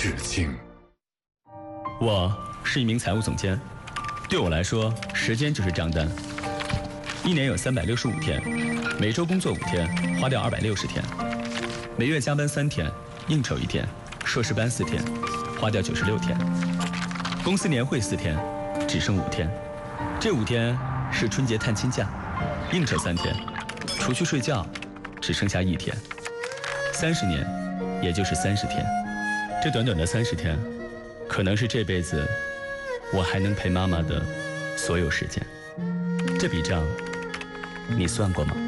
致敬。 我是一名财务总监，对我来说，时间就是账单。一年有365天，每周工作5天，花掉260天；每月加班3天，应酬1天，硕士班4天，花掉96天；公司年会4天，只剩5天。这5天是春节探亲假，应酬3天，除去睡觉，只剩下1天。30年，也就是30天。这短短的30天，可能是这辈子我还能陪妈妈的所有时间。这笔账，你算过吗？